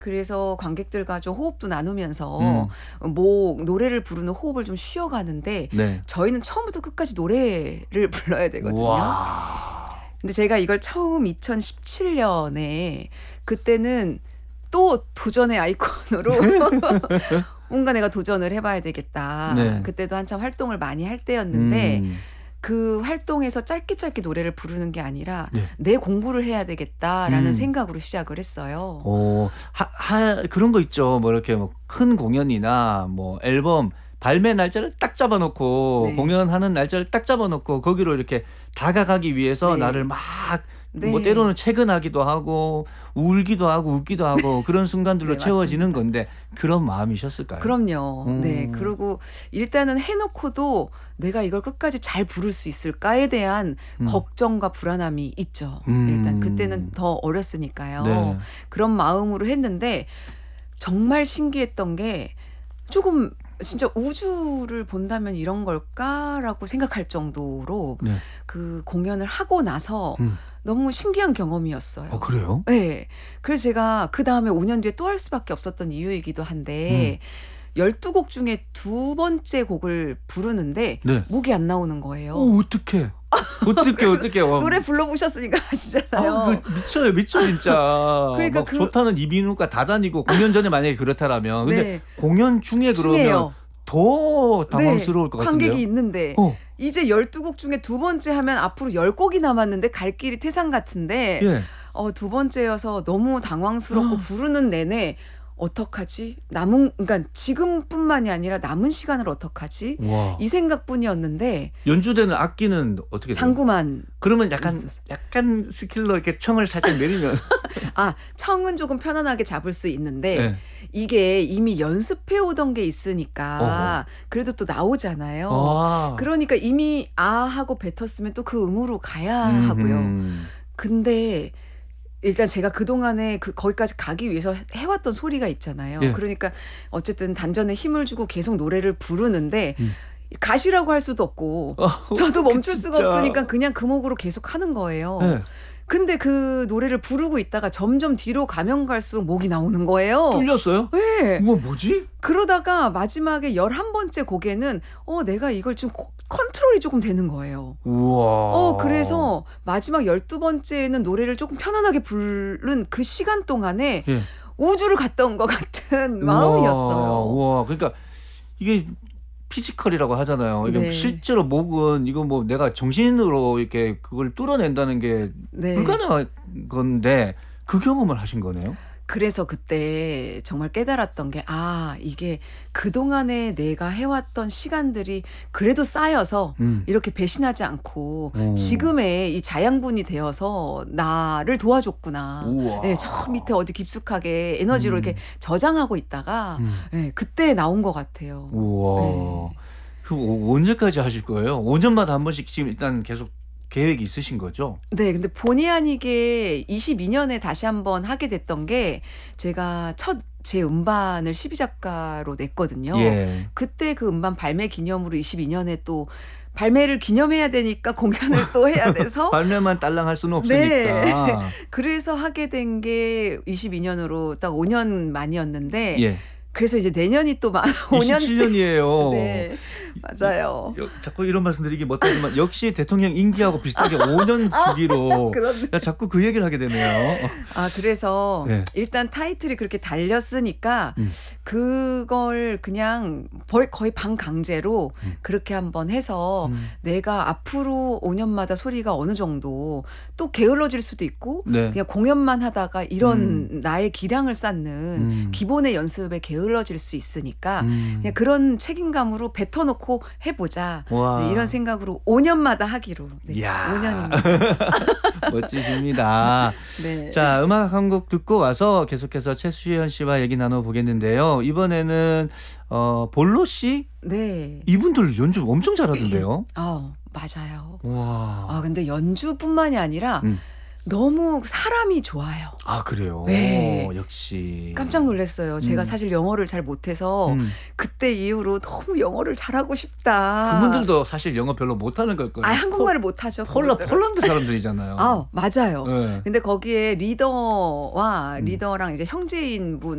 그래서 관객들과 좀 호흡도 나누면서 음. 노래를 부르는 호흡을 좀 쉬어가는데 네. 저희는 처음부터 끝까지 노래를 불러야 되거든요. 와. 근데 제가 이걸 처음 2017년에 그때는 또 도전의 아이콘으로 뭔가 내가 도전을 해봐야 되겠다. 네. 그때도 한참 활동을 많이 할 때였는데 음. 그 활동에서 짧게 노래를 부르는 게 아니라 네. 내 공부를 해야 되겠다라는 생각으로 시작을 했어요. 그런 거 있죠. 뭐 이렇게 뭐 큰 공연이나 뭐 앨범 발매 날짜를 딱 잡아놓고 네. 공연하는 날짜를 딱 잡아놓고 거기로 이렇게 다가가기 위해서 네. 나를 막 네. 뭐 때로는 퇴근하기도 하고 울기도 하고 웃기도 하고 그런 순간들로 네, 채워지는 맞습니다. 건데 그런 마음이셨을까요? 그럼요. 네. 그리고 일단은 해놓고도 내가 이걸 끝까지 잘 부를 수 있을까에 대한 걱정과 불안함이 있죠. 일단 그때는 더 어렸으니까요. 네. 그런 마음으로 했는데 정말 신기했던 게 조금 진짜 우주를 본다면 이런 걸까라고 생각할 정도로 네. 그 공연을 하고 나서 너무 신기한 경험이었어요. 그래요? 네. 그래서 제가 그 다음에 5년 뒤에 또 할 수밖에 없었던 이유이기도 한데 12곡 중에 두 번째 곡을 부르는데 네. 목이 안 나오는 거예요. 어떡해. 어떡해. 노래 불러보셨으니까 아시잖아요. 미쳐 진짜. 그러니까 막 좋다는 이비인후과 다 다니고 공연 전에 만약에 그렇다라면 근데 네. 공연 중에 그러면 중에요. 더 당황스러울 것 같은데요. 관객이 있는데 이제 12곡 중에 두 번째 하면 앞으로 10곡이 남았는데 갈 길이 태산 같은데 예. 두 번째여서 너무 당황스럽고 부르는 내내 어떡하지? 그러니까 지금뿐만이 아니라 남은 시간을 어떡하지? 와. 이 생각뿐이었는데 연주되는 악기는 어떻게 돼요? 장구만. 그러면 약간 스킬로 이렇게 청을 살짝 내리면 청은 조금 편안하게 잡을 수 있는데 네. 이게 이미 연습해 오던 게 있으니까 그래도 또 나오잖아요. 그러니까 이미 하고 뱉었으면 또 그 음으로 가야 하고요. 근데 일단 제가 그동안에 거기까지 가기 위해서 해왔던 소리가 있잖아요. 예. 그러니까 어쨌든 단전에 힘을 주고 계속 노래를 부르는데 가시라고 할 수도 없고 저도 멈출 수가 진짜. 없으니까 그냥 그 목으로 계속 하는 거예요. 네. 근데 그 노래를 부르고 있다가 점점 뒤로 가면 갈수록 목이 나오는 거예요. 뚫렸어요? 네. 우와 뭐지? 그러다가 마지막에 11번째 곡에는 내가 이걸 좀 컨트롤이 조금 되는 거예요. 우와. 그래서 마지막 12번째는 노래를 조금 편안하게 부른 그 시간 동안에 예. 우주를 갔다 온 것 같은 마음이었어요. 우와. 그러니까 이게 피지컬이라고 하잖아요. 이게 네. 실제로 목은 이거 뭐 내가 정신으로 이렇게 그걸 뚫어낸다는 게 네. 불가능한 건데 그 경험을 하신 거네요. 그래서 그때 정말 깨달았던 게 이게 그동안에 내가 해왔던 시간들이 그래도 쌓여서 이렇게 배신하지 않고 지금의 이 자양분이 되어서 나를 도와줬구나. 우와. 네, 저 밑에 어디 깊숙하게 에너지로 이렇게 저장하고 있다가 네, 그때 나온 것 같아요. 우와. 네. 그럼 언제까지 하실 거예요? 5년마다 한 번씩 지금 일단 계속 계획이 있으신 거죠? 네, 근데 본의 아니게 22년에 다시 한번 하게 됐던 게 제가 첫 제 음반을 12작가로 냈거든요. 예. 그때 그 음반 발매 기념으로 22년에 또 발매를 기념해야 되니까 공연을 또 해야 돼서 발매만 딸랑할 수는 없으니까. 네. 그래서 하게 된 게 22년으로 딱 5년 만이었는데 예. 그래서 이제 내년이 또 5년째. 27년이에요. 네, 맞아요. 자꾸 이런 말씀드리기 못하지만 역시 대통령 임기하고 비슷하게 5년 주기로 그렇네. 자꾸 그 얘기를 하게 되네요. 그래서 네. 일단 타이틀이 그렇게 달렸으니까 그걸 그냥 거의 반강제로 그렇게 한번 해서 내가 앞으로 5년마다 소리가 어느 정도 또 게을러질 수도 있고 네. 그냥 공연만 하다가 이런 나의 기량을 쌓는 기본의 연습에 게을러질 수 있으니까 그냥 그런 책임감으로 뱉어놓고 해보자. 와. 네, 이런 생각으로 5년마다 하기로. 네, 이야. 5년입니다. 멋지십니다. 네. 자, 음악 한 곡 듣고 와서 계속해서 최수연 씨와 얘기 나눠보겠는데요. 이번에는 볼로 씨? 네. 이분들 연주 엄청 잘하던데요. 맞아요. 와. 근데 연주뿐만이 아니라 너무 사람이 좋아요. 그래요? 네. 역시. 깜짝 놀랐어요. 제가 사실 영어를 잘 못해서 그때 이후로 너무 영어를 잘하고 싶다. 그분들도 사실 영어 별로 못하는 걸 거예요. 한국말을 못하죠. 폴란드 사람들이잖아요. 맞아요. 네. 근데 거기에 리더랑 이제 형제인 분